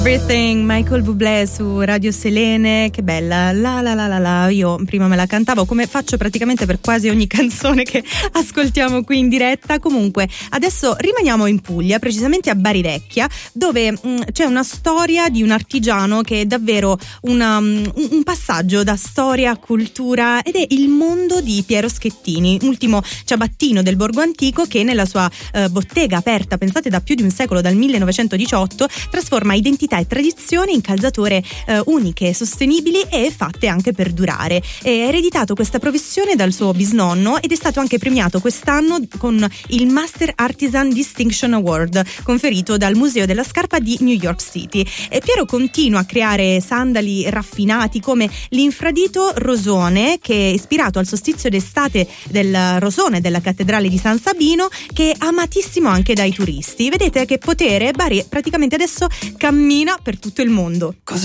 Everything, Michael Bublé su Radio Selene, che bella, la. Io prima me la cantavo, come faccio praticamente per quasi ogni canzone che ascoltiamo qui in diretta. Comunque adesso rimaniamo in Puglia, precisamente a Bari Vecchia, dove c'è una storia di un artigiano che è davvero un passaggio da storia a cultura, ed è il mondo di Piero Schettini, ultimo ciabattino del borgo antico, che nella sua bottega aperta, pensate, da più di un secolo, dal 1918, trasforma identità e tradizioni in calzature uniche, sostenibili e fatte anche per durare. È ereditato questa professione dal suo bisnonno ed è stato anche premiato quest'anno con il Master Artisan Distinction Award, conferito dal Museo della Scarpa di New York City. E Piero continua a creare sandali raffinati come l'infradito rosone, che è ispirato al solstizio d'estate del rosone della cattedrale di San Sabino, che è amatissimo anche dai turisti. Vedete che potere, Bari praticamente adesso cammina per tutto il mondo.